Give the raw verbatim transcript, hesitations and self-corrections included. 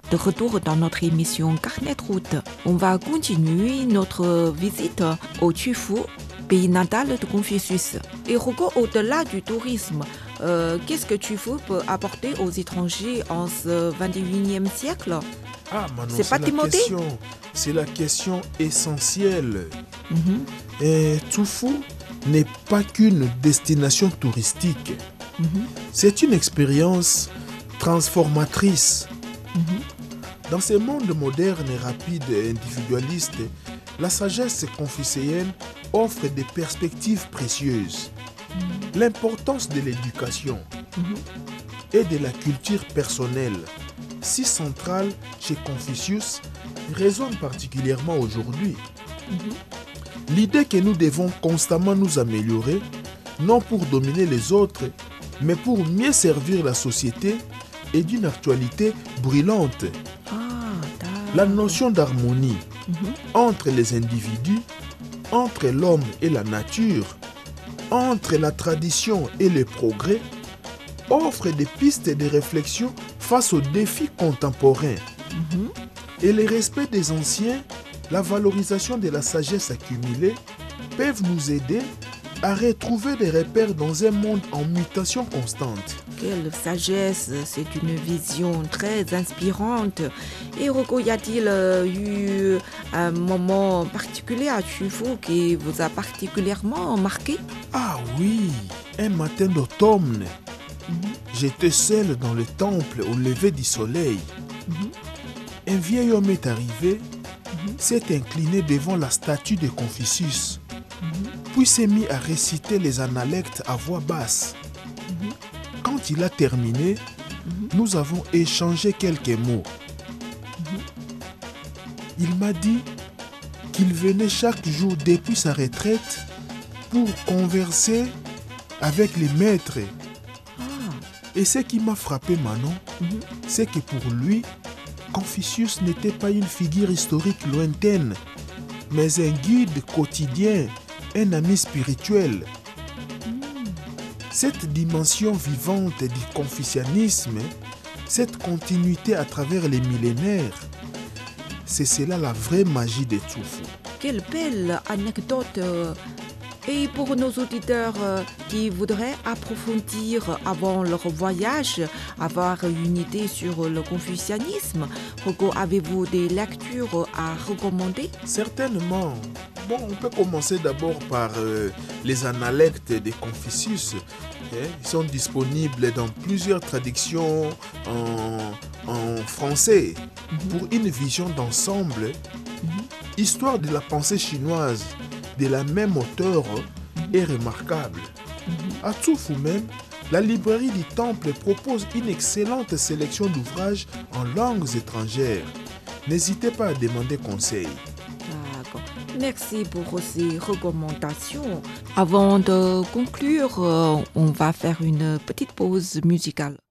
De retour dans notre émission Carnet de route, on va continuer notre visite au Qufu, pays natal de Confucius. Et Rocco, au-delà du tourisme, euh, qu'est-ce que Qufu peut apporter aux étrangers en ce vingt et unième siècle? Ah, Manon, C'est pas la Timothée? question, c'est la question essentielle. Mhm. Et Qufu n'est pas qu'une destination touristique. Mhm. C'est une expérience transformatrice. Mhm. Dans ce monde moderne, rapide et individualiste, la sagesse confucéenne offre des perspectives précieuses. Mhm. L'importance de l'éducation Mhm. et de la culture personnelle, si centrale chez Confucius, résonne particulièrement aujourd'hui. Mhm. L'idée que nous devons constamment nous améliorer, non pour dominer les autres, mais pour mieux servir la société, est d'une actualité brûlante. Ah, d'accord. La notion d'harmonie Mhm. entre les individus, entre l'homme et la nature, entre la tradition et le progrès, offre des pistes de réflexion face aux défis contemporains. Mhm. Et le respect des anciens, la valorisation de la sagesse accumulée peuvent nous aider à retrouver des repères dans un monde en mutation constante. Quelle sagesse, c'est une vision très inspirante. Et Rocco, y a-t-il euh, eu un moment particulier à Qufu qui vous a particulièrement marqué? Ah oui, un matin d'automne, Mhm. j'étais seul dans le temple au lever du soleil. Mhm. Un vieil homme est arrivé, Mhm. s'est incliné devant la statue de Confucius, Mhm. puis s'est mis à réciter les analectes à voix basse. Mhm. Quand il a terminé, Mhm. nous avons échangé quelques mots. Mhm. Il m'a dit qu'il venait chaque jour depuis sa retraite pour converser avec les maîtres. Ah. Et ce qui m'a frappé, Manon, Mhm. c'est que pour lui, Confucius n'était pas une figure historique lointaine, mais un guide quotidien, un ami spirituel. Mhm. Cette dimension vivante du confucianisme, cette continuité à travers les millénaires, c'est cela la vraie magie de Qufu. Quelle belle anecdote. euh, Et pour nos auditeurs euh, qui voudraient approfondir avant leur voyage, avoir une idée sur le confucianisme, Rocco, avez-vous des lectures à recommander? Certainement. Bon, on peut commencer d'abord par euh, les analectes de Confucius. Hein. Ils sont disponibles dans plusieurs traductions en, en français. Mhm. Pour une vision d'ensemble, Mhm. Histoire de la pensée chinoise de la même auteure est remarquable. Mhm. À Qufu même, la librairie du Temple propose une excellente sélection d'ouvrages en langues étrangères. N'hésitez pas à demander conseil. D'accord. Merci pour ces recommandations. Avant de conclure, euh, on va faire une petite pause musicale.